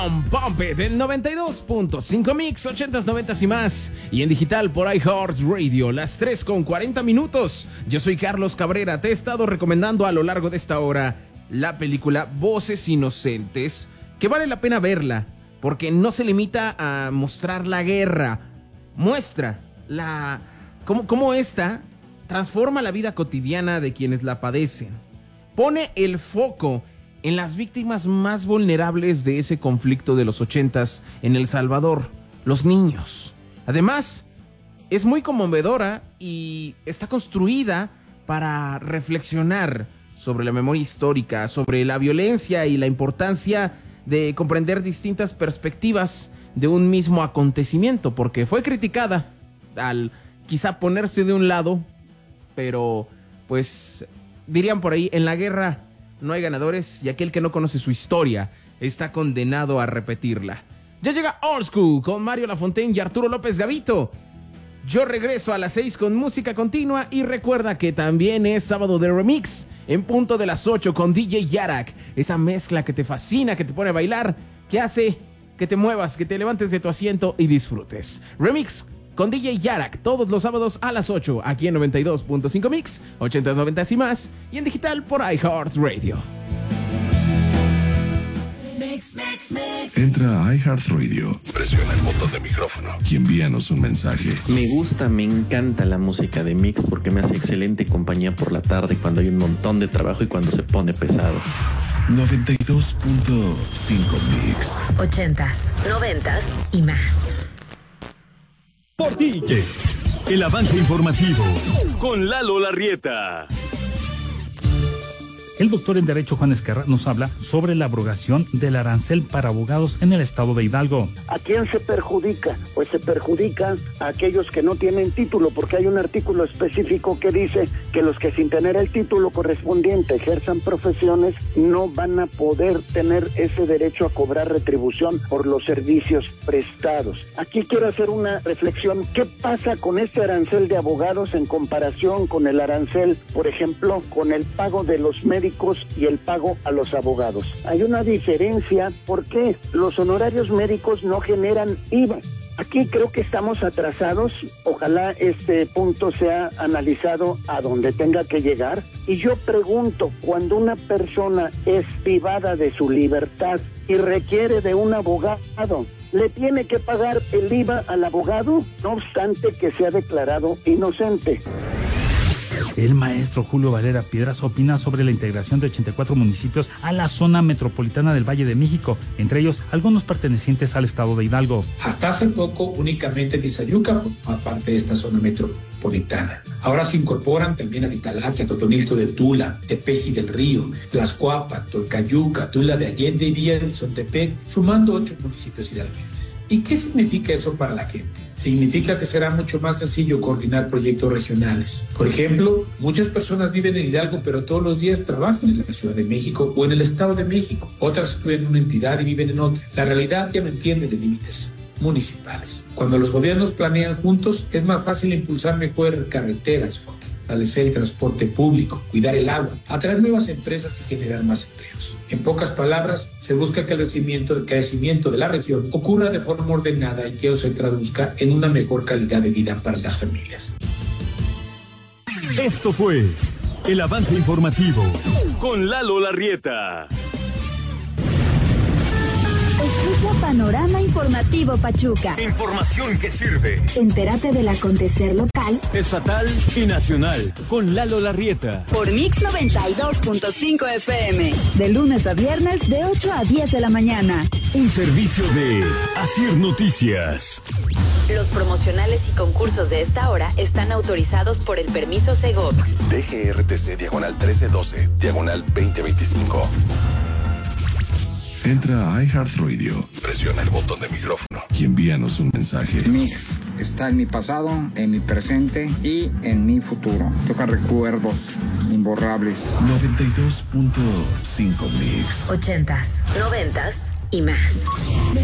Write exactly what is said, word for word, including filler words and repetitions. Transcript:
Pump It en noventa y dos punto cinco Mix, ochentas, noventas y más. Y en digital por iHeartRadio, las tres con cuarenta minutos. Yo soy Carlos Cabrera. Te he estado recomendando a lo largo de esta hora la película Voces Inocentes, que vale la pena verla, porque no se limita a mostrar la guerra. Muestra la cómo, cómo esta transforma la vida cotidiana de quienes la padecen. Pone el foco en las víctimas más vulnerables de ese conflicto de los ochentas en El Salvador, los niños. Además, es muy conmovedora y está construida para reflexionar sobre la memoria histórica, sobre la violencia y la importancia de comprender distintas perspectivas de un mismo acontecimiento, porque fue criticada al quizá ponerse de un lado, pero pues dirían por ahí, en la guerra no hay ganadores y aquel que no conoce su historia está condenado a repetirla. Ya llega Old School con Mario Lafontaine y Arturo López Gavito. Yo regreso a las seis con música continua y recuerda que también es sábado de remix en punto de las ocho con D J Yarak. Esa mezcla que te fascina, que te pone a bailar, que hace que te muevas, que te levantes de tu asiento y disfrutes. Remix con D J Yarak, todos los sábados a las ocho, aquí en noventa y dos punto cinco Mix, ochentas, noventas y más, y en digital por iHeartRadio. Entra a iHeartRadio, presiona el botón de micrófono y envíanos un mensaje. Me gusta, me encanta la música de Mix porque me hace excelente compañía por la tarde cuando hay un montón de trabajo y cuando se pone pesado. noventa y dos punto cinco Mix. Ochentas, noventas y más. Portilles, el avance informativo con Lalo Larrieta. El doctor en Derecho Juan Esquerra nos habla sobre la abrogación del arancel para abogados en el estado de Hidalgo. ¿A quién se perjudica? Pues se perjudica a aquellos que no tienen título, porque hay un artículo específico que dice que los que sin tener el título correspondiente ejerzan profesiones no van a poder tener ese derecho a cobrar retribución por los servicios prestados. Aquí quiero hacer una reflexión. ¿Qué pasa con este arancel de abogados en comparación con el arancel, por ejemplo, con el pago de los médicos y el pago a los abogados? Hay una diferencia porque los honorarios médicos no generan I V A. Aquí creo que estamos atrasados. Ojalá este punto sea analizado a donde tenga que llegar. Y yo pregunto, cuando una persona es privada de su libertad y requiere de un abogado, ¿le tiene que pagar el I V A al abogado, no obstante que sea declarado inocente? El maestro Julio Valera Piedras opina sobre la integración de ochenta y cuatro municipios a la zona metropolitana del Valle de México, entre ellos algunos pertenecientes al estado de Hidalgo. Hasta hace poco únicamente Tizayuca formaba parte de esta zona metropolitana. Ahora se incorporan también a Italaquia, Totonilco de Tula, Tepeji del Río, Tlaxcuapa, Tolcayuca, Tula de Allende y Villa del Xontepec, sumando ocho municipios hidalguenses. ¿Y qué significa eso para la gente? Significa que será mucho más sencillo coordinar proyectos regionales. Por ejemplo, muchas personas viven en Hidalgo, pero todos los días trabajan en la Ciudad de México o en el Estado de México. Otras estudian en una entidad y viven en otra. La realidad ya no entiende de límites municipales. Cuando los gobiernos planean juntos, es más fácil impulsar mejores carreteras, fortalecer el transporte público, cuidar el agua, atraer nuevas empresas y generar más empleos. En pocas palabras, se busca que el crecimiento, el crecimiento de la región ocurra de forma ordenada y que eso se traduzca en una mejor calidad de vida para las familias. Esto fue el avance informativo con Lalo Larrieta. Escucha Panorama Informativo Pachuca. Información que sirve. Entérate del acontecer local, estatal y nacional con Lalo Larrieta. Por Mix noventa y dos punto cinco F M. De lunes a viernes de ocho a diez de la mañana. Un servicio de Asir Noticias. Los promocionales y concursos de esta hora están autorizados por el permiso Segov. D G R T C diagonal trece doce, diagonal veinte veinticinco. Entra a iHeartRadio, presiona el botón de micrófono y envíanos un mensaje. Mix está en mi pasado, en mi presente y en mi futuro. Toca recuerdos imborrables. noventa y dos punto cinco Mix. Ochentas, noventas y más.